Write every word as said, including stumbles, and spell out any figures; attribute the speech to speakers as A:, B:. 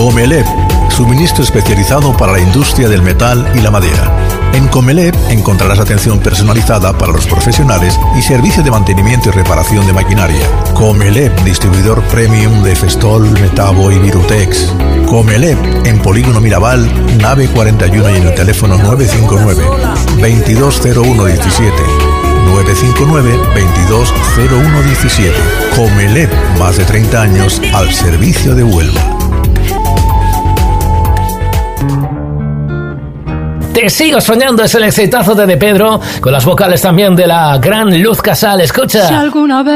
A: Comelep, suministro especializado para la industria del metal y la madera. En Comelep encontrarás atención personalizada para los profesionales y servicio de mantenimiento y reparación de maquinaria. Comelep, distribuidor premium de Festol, Metabo y Virutex. Comelep, en Polígono Mirabal, nave cuarenta y uno y en el teléfono nueve cinco nueve, veintidós cero uno diecisiete. nueve cinco nueve, veintidós cero uno diecisiete. Comelep, más de treinta años al servicio de Huelva.
B: Te sigo soñando es el exitazo de De Pedro, con las vocales también de la gran Luz Casal. Escucha.
C: Si alguna vez